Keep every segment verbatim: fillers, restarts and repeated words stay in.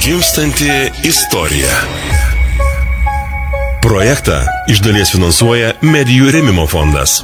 Gimstanti istorija. Projektą iš dalies finansuoja Medijų rėmimo fondas.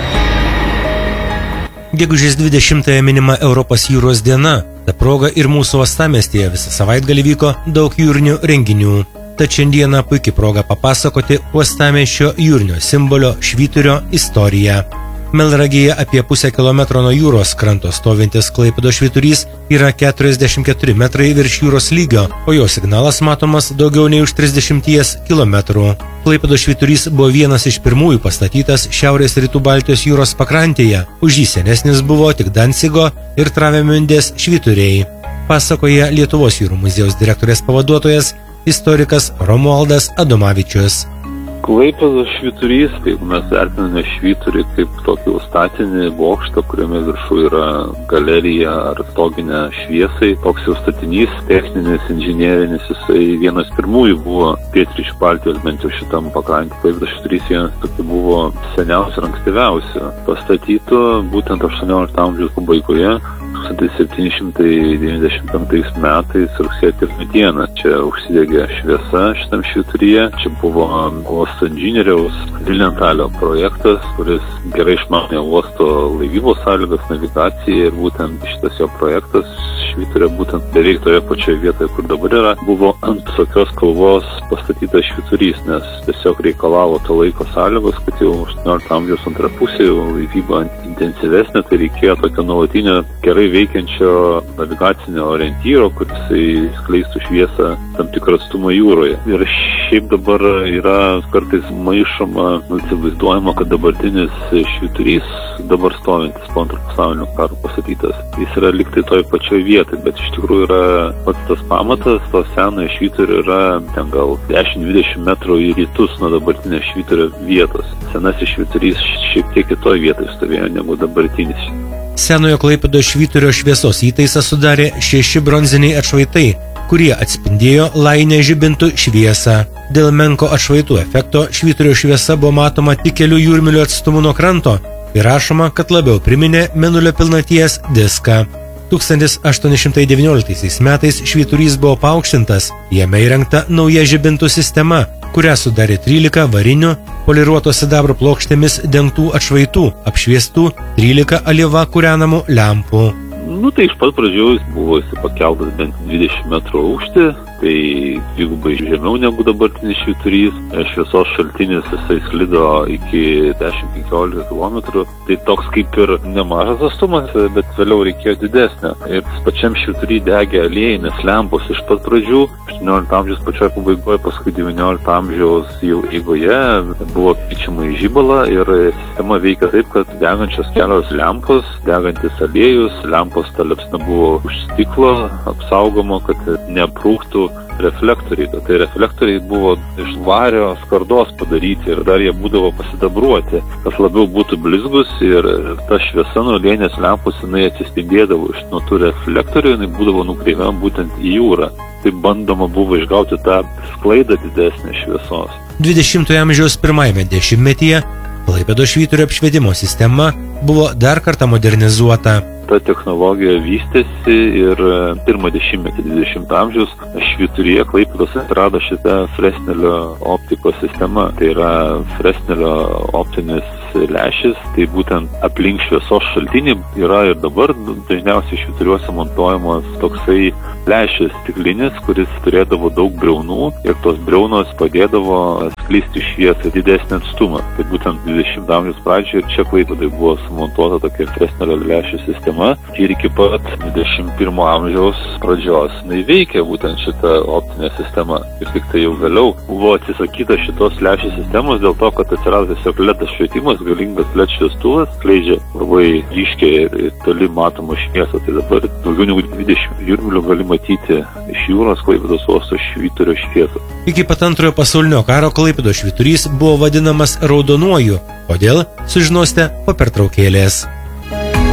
Gegužės dvidešimtąją minima Europos jūros diena. Ta proga ir mūsų uostamiestyje visą savaitgalį vyko daug jūrinių renginių. Tad šiandieną puikiai proga papasakoti uostamiesčio jūrinio simbolio švyturio istoriją. Melnragėje apie pusę kilometro nuo jūros kranto stovintis Klaipėdos švyturys yra keturiasdešimt keturi metrai virš jūros lygio, o jo signalas matomas daugiau nei už trisdešimt kilometrų. Klaipėdos švyturys buvo vienas iš pirmųjų pastatytas šiaurės rytų Baltijos jūros pakrantėje. Už jį senesnis buvo tik Dancigo ir Travemündės švyturiai. Pasakoja Lietuvos jūrų muziejaus direktorės pavaduotojas, istorikas Romualdas Adomavičius. Klaipėdos švyturys, kaip mes vertiname švyturį kaip tokį statinį bokštą, kuriame viršų yra galerija ar stoginė šviesai. Toks jau statinys, techninis, inžinierinis, jisai vienas pirmųjų buvo pietryčių Baltijos, bent jau šitam pakrantį. Klaipėdos švyturys vienas tokių buvo seniausių ir ankstyviausių pastatytų būtent aštuoniolikto amžiaus pabaigoje. tūkstantis septyni šimtai devyniasdešimt penktais metais rugsėjo pirmą dieną čia užsidegė šviesa šitam švyturyje. Čia buvo uosto inžinieriaus Lilientalio projektas, kuris gerai išmanė uosto laivybos sąlygas, navigaciją, ir būtent šitas jo projektas švyturė būtent beveik toje pačioje vietoje, kur dabar yra, buvo ant tokios kalvos pastatytas švyturys, nes tiesiog reikalavo to laiko sąlygos, kad jau aštuoniolikto amžiaus antra pusė laivyba intensyvesnė, tai reikėjo tokio nuolatinio gerai veikiančio navigacinio orientyro, kuris skleistų šviesą tam tikrą atstumą jūroje. Ir šiaip dabar yra kartais maišoma, įsivaizduojama, kad dabartinis švyturys, dabar stovintis po antro pasaulinio karo pastatytas, jis yra liktai toj pačioj vietoj, bet iš tikrųjų yra pats tas pamatas, to senojo švyturio yra ten gal dešimt dvidešimt metrų į rytus nuo dabartinės švyturio vietos. Senasis švyturys šiek tiek kitoj vietoj stovėjo negu dabartinis. Senojo Klaipėdos švyturio šviesos įtaisą sudarė šeši bronziniai atšvaitai, kurie atspindėjo lainę žibintų šviesą. Dėl menko atšvaitų efekto švyturio šviesa buvo matoma tik kelių jūrmylių atstumu nuo kranto ir rašoma, kad labiau priminė mėnulio pilnaties diską. tūkstantis aštuoni šimtai devynioliktaisiais metais švyturys buvo paaukštintas, jame įrengta nauja žibintų sistema, kurią sudarė trylika varinių, poliruoto sidabro plokštėmis dengtų atšvaitų, apšviestų trylika alyva kūrenamų lempų. Nu, tai iš pat pradžių jis buvo pakeltas bent dvidešimt metrų aukštį, tai dvigubai žemiau negu dabartinis švyturys. Šviesos šaltinis jisai sklido iki dešimt penkiolika kilometrų. Tai toks kaip ir nemažas atstumas, bet vėliau reikėjo didesnio. Ir pačiam švyturį degė aliejinės lempos iš pat pradžių. aštuoniolikto amžiaus pačioje pabaigoje, paskui devyniolikto amžiaus jau eigoje buvo keičiama į žibalą ir sistema veikia taip, kad degančios kelios lempos, degantis aliejus, lempos ta liepsna buvo už stiklo apsaugoma, kad neprūktų reflektoriai. Tai reflektoriai buvo iš vario skardos padaryti ir dar jie būdavo pasidabruoti, kad labiau būtų blizgus, ir ta šviesa nuo aliejinės lempos jinai atsispindėdavo iš nuo tų reflektorių, jinai būdavo nukreipiama būtent į jūrą. Tai bandoma buvo išgauti tą sklaidą didesnę šviesos. dvidešimtojo amžiaus pirmajame dešimtmetyje Klaipėdos švyturio apšvietimo sistema buvo dar kartą modernizuota. Ta technologija vystėsi ir pirmą dešimtmetį dvidešimto amžiaus švyturyje Klaipėdos atsirado šita Fresnelio optikos sistema. Tai yra Fresnelio optinis lęšis, tai būtent aplink šviesos šaltinį yra ir dabar dažniausiai švyturiuose montuojamas toksai lęšis stiklinis, kuris turėdavo daug briaunų ir tos briaunos padėdavo skleisti šviesą didesnį atstumą. Tai būtent dvidešimto amžiaus pradžioje ir čia Klaipėdai buvo sumontuota tokia Fresnelio lęšio sistema ir iki pat dvidešimt pirmo amžiaus pradžios jinai veikė būtent šita optinė sistema. Ir tik tai jau vėliau buvo atsisakyta šitos lęšio sistemos dėl to, kad atsirado tiesiog led švietimas, galingas led šviestuvas, skleidžia labai ryškiai ir toli matomą šviesą. Tai dabar daugiau negu dvidešimt jūrmylių gali matyti iš jūros Klaipėdos uosto švyturio šviesą. Iki pat antrojo pasaulinio karo Klaipėdos švyturys buvo vadinamas raudonuoju. Kodėl? Sužinosite po pertraukėlės.